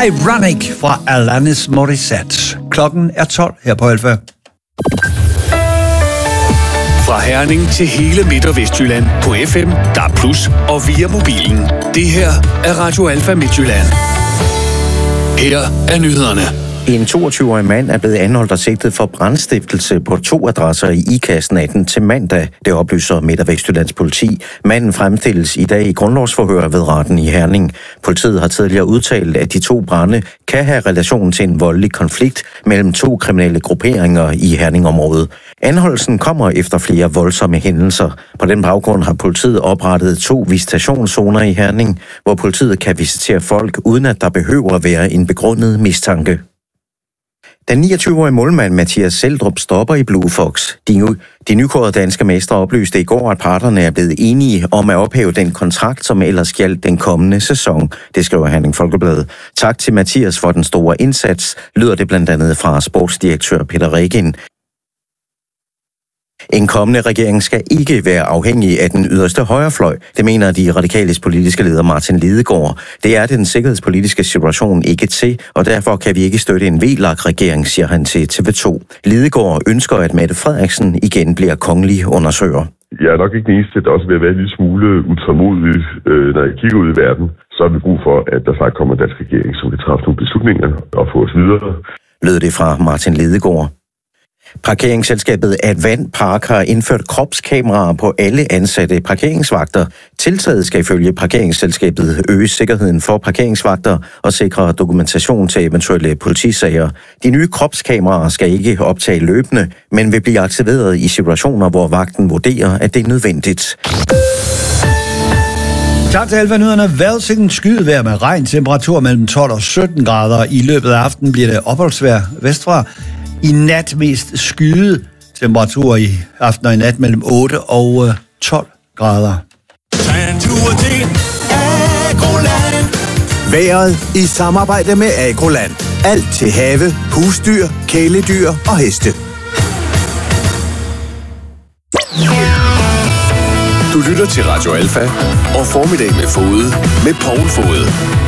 Ironic fra Alanis Morissette. Klokken er 12 her på Alfa. Fra Herning til hele Midt- og Vestjylland på FM, DAB+, og via mobilen. Det her er Radio Alfa Midtjylland. Her er nyhederne. En 22-årig mand er blevet anholdt og sigtet for brandstiftelse på 2 adresser i IKAST natten til mandag. Det oplyser Midt- og Vestjyllands politi. Manden fremstilles i dag i grundlovsforhør ved retten i Herning. Politiet har tidligere udtalt, at de 2 brande kan have relation til en voldelig konflikt mellem 2 kriminelle grupperinger i Herningområdet. Anholdelsen kommer efter flere voldsomme hændelser. På den baggrund har politiet oprettet 2 visitationszoner i Herning, hvor politiet kan visitere folk, uden at der behøver at være en begrundet mistanke. Den 29-årige målmand Mathias Seldrup stopper i Blue Fox. De nykårede danske mestre oplyste i går, at parterne er blevet enige om at ophæve den kontrakt, som ellers gjaldt den kommende sæson. Det skriver Herning Folkeblad. Tak til Mathias for den store indsats, lyder det blandt andet fra sportsdirektør Peter Regin. En kommende regering skal ikke være afhængig af den yderste højrefløj. Det mener de radikales politiske leder Martin Lidegaard. Det er den sikkerhedspolitiske situation ikke til, og derfor kan vi ikke støtte en VLAK-regering, siger han til TV2. Lidegaard ønsker, at Mette Frederiksen igen bliver kongelig undersøger. Jeg er nok ikke den eneste, der også vil være en lille smule utålmodig, når jeg kigger ud i verden. Så har vi brug for, at der faktisk kommer en dansk regering, som kan træffe nogle beslutninger og få os videre. Lød det fra Martin Lidegaard. Parkeringsselskabet Advent Park har indført kropskameraer på alle ansatte parkeringsvagter. Tiltaget skal ifølge parkeringsselskabet øge sikkerheden for parkeringsvagter og sikre dokumentation til eventuelle politisager. De nye kropskameraer skal ikke optage løbende, men vil blive aktiveret i situationer, hvor vagten vurderer, at det er nødvendigt. Tak til Alfa-nyhederne. Vejrudsigten skydevejr med regn, temperatur mellem 12 og 17 grader. I løbet af aftenen bliver det opholdsvejr vestfra. I nat mest skyde, temperaturer i aften og i nat mellem 8 og 12 grader. Vejret i samarbejde med Agroland. Alt til have, husdyr, kæledyr og heste. Du lytter til Radio Alfa og Formiddag med Fode med Poul Fode.